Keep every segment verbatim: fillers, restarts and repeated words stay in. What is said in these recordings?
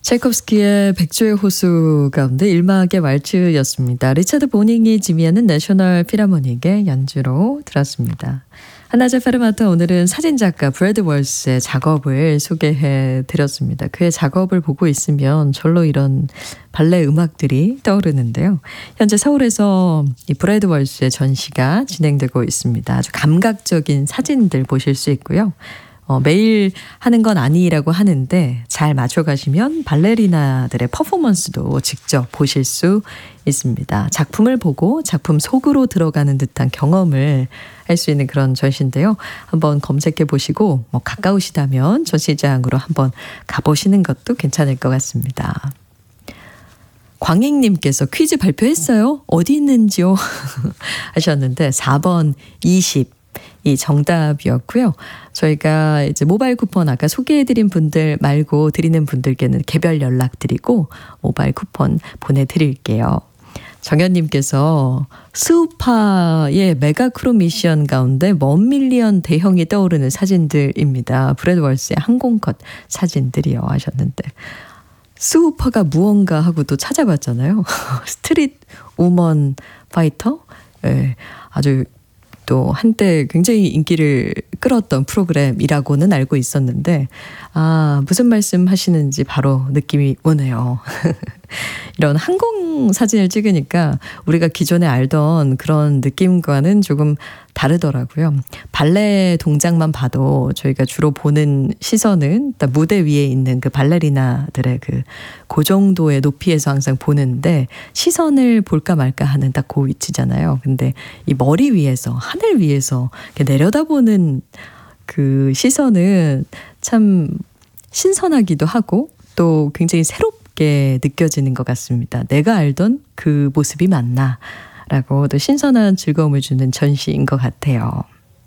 차이콥스키의 백조의 호수 가운데 일막의 왈츠였습니다. 리차드 보닝이 지휘하는 내셔널 필하모닉의 연주로 들었습니다. 한나제 페르마트 오늘은 사진작가 브래드 월스의 작업을 소개해 드렸습니다. 그의 작업을 보고 있으면 절로 이런 발레 음악들이 떠오르는데요. 현재 서울에서 이 브래드 월스의 전시가 진행되고 있습니다. 아주 감각적인 사진들 보실 수 있고요. 어, 매일 하는 건 아니라고 하는데 잘 맞춰가시면 발레리나들의 퍼포먼스도 직접 보실 수 있습니다. 작품을 보고 작품 속으로 들어가는 듯한 경험을 할 수 있는 그런 전시인데요. 한번 검색해 보시고 뭐 가까우시다면 전시장으로 한번 가보시는 것도 괜찮을 것 같습니다. 광익님께서 퀴즈 발표했어요? 어디 있는지요? 하셨는데 사 번 이십. 이 정답이었고요. 저희가 이제 모바일 쿠폰 아까 소개해드린 분들 말고 드리는 분들께는 개별 연락드리고 모바일 쿠폰 보내드릴게요. 정현님께서 스우파의 메가크로 미션 가운데 먼 밀리언 대형이 떠오르는 사진들입니다. 브래드 월스의 항공컷 사진들이요 하셨는데 스우파가 무언가 하고 또 찾아봤잖아요. 스트릿 우먼 파이터? 네, 아주 또 한때 굉장히 인기를 끌었던 프로그램이라고는 알고 있었는데 아 무슨 말씀 하시는지 바로 느낌이 오네요. 이런 항공 사진을 찍으니까 우리가 기존에 알던 그런 느낌과는 조금 다르더라고요. 발레 동작만 봐도 저희가 주로 보는 시선은 무대 위에 있는 그 발레리나들의 그, 그 정도의 높이에서 항상 보는데 시선을 볼까 말까 하는 딱 그 위치잖아요. 근데 이 머리 위에서 하늘 위에서 내려다보는 그 시선은 참 신선하기도 하고 또 굉장히 새롭게 느껴지는 것 같습니다. 내가 알던 그 모습이 맞나? 라고 또 신선한 즐거움을 주는 전시인 것 같아요.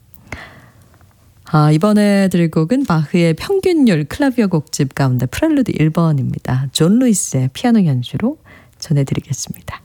아, 이번에 들을 곡은 바흐의 평균율 클라비어 곡집 가운데 프렐루드 일 번입니다. 존 루이스의 피아노 연주로 전해드리겠습니다.